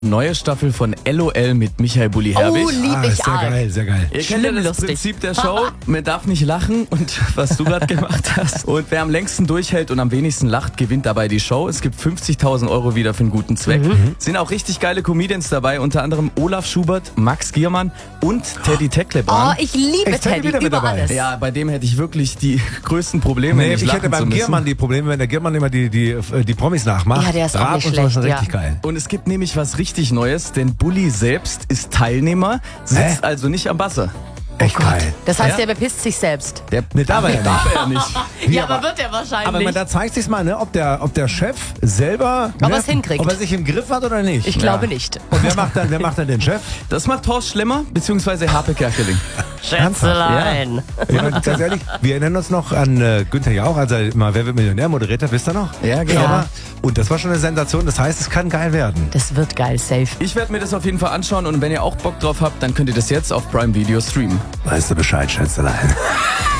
Neue Staffel von LOL mit Michael Bulli Herbig. Oh, lieb ich sehr arg. geil, sehr geil. Ihr kennt ja das lustig. Prinzip der Show. Man darf nicht lachen und was du gerade gemacht hast. Und wer am längsten durchhält und am wenigsten lacht, gewinnt dabei die Show. Es gibt 50.000 Euro wieder für einen guten Zweck. Sind auch richtig geile Comedians dabei, unter anderem Olaf Schubert, Max Giermann und Teddy Oh, Tecklebrand. ich liebe Echt, Teddy Teddy wieder mit über dabei? alles. Ja, bei dem hätte ich wirklich die größten Probleme, Nee, nicht ich lachen hätte beim zu müssen. Giermann die Probleme, wenn der Giermann immer die Promis nachmacht. Ja, der ist auch Rap nicht und so ist schlecht, richtig ja. geil. Und es gibt nämlich was richtig Neues, denn Bulli selbst ist Teilnehmer, sitzt also nicht am Buzzer. Echt geil. Das heißt, Ja? der bepisst sich selbst. Nee, darf er ja nicht. Darf er nicht. Ja, aber wird er wahrscheinlich. Aber da zeigt sich's mal, ne, ob der Chef selber, Ob ne, er's hinkriegt. ob er sich im Griff hat oder nicht. Ich glaube nicht. Und wer macht dann den Chef? Das macht Horst Schlemmer bzw. Harpe Kerkeling. Schätzelein. Ja, ganz ehrlich, wir erinnern uns noch an Günther Jauch, als er mal Wer wird Millionär moderiert hat, wisst ihr noch? Ja, genau. Ja. Und das war schon eine Sensation, das heißt, es kann geil werden. Das wird geil, safe. Ich werde mir das auf jeden Fall anschauen und wenn ihr auch Bock drauf habt, dann könnt ihr das jetzt auf Prime Video streamen. Weißt du Bescheid, Schätzelein.